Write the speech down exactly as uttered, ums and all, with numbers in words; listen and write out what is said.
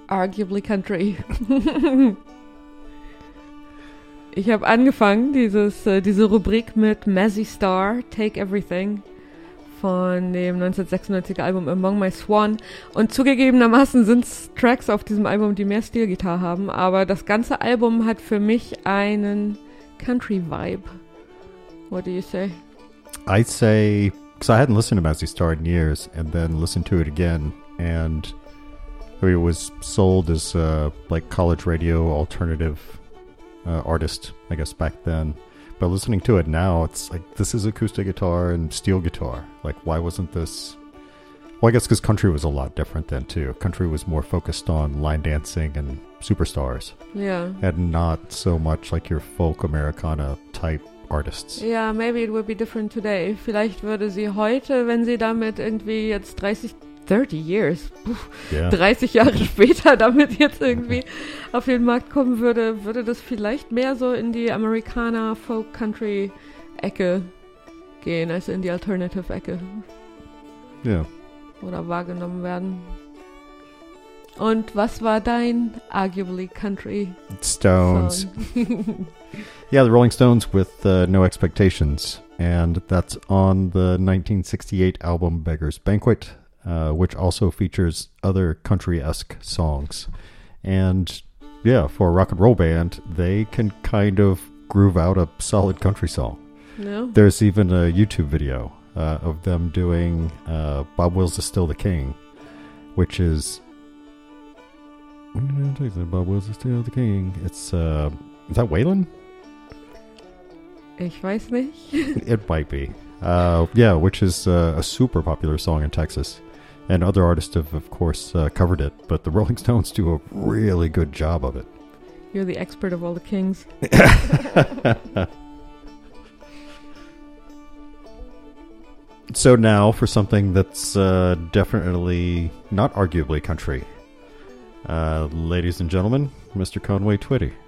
Arguably Country. Ich habe angefangen, dieses, äh, diese Rubrik mit Mazzy Star, Take Everything, von dem neunzehnhundertsechsundneunziger Album Among My Swan. Und zugegebenermaßen sind es Tracks auf diesem Album, die mehr Stilgitarre haben, aber das ganze Album hat für mich einen Country-Vibe. What do you say? I'd say, because I hadn't listened to Mazzy Star in years, and then listened to it again, and it was sold as uh, like college radio alternative uh, artist, I guess, back then. But listening to it now, it's like, this is acoustic guitar and steel guitar. Like, why wasn't this... Well, I guess because country was a lot different then, too. Country was more focused on line dancing and superstars. Yeah. And not so much like your folk Americana type artists. Yeah, maybe it would be different today. Vielleicht würde sie heute, wenn sie damit irgendwie jetzt dreißig, thirty years, puh, Yeah. dreißig Jahre später damit jetzt irgendwie auf den Markt kommen würde, würde das vielleicht mehr so in die Americana Folk Country Ecke gehen, als in die Alternative Ecke. Yeah. Oder wahrgenommen werden. Und was war dein Arguably Country Stones. Song? Yeah, the Rolling Stones with uh, No Expectations. And that's on the nineteen sixty-eight album Beggar's Banquet, uh, which also features other country-esque songs. And yeah, for a rock and roll band, they can kind of groove out a solid country song. No? There's even a YouTube video uh, of them doing uh, Bob Wills is Still the King, which is... Bob Wills is Still the King. It's, uh, is that Waylon? Ich weiß nicht. It might be. Uh, yeah, which is uh, a super popular song in Texas. And other artists have, of course, uh, covered it. But the Rolling Stones do a really good job of it. You're the expert of all the kings. So now for something that's uh, definitely not arguably country. Uh, ladies and gentlemen, Mister Conway Twitty.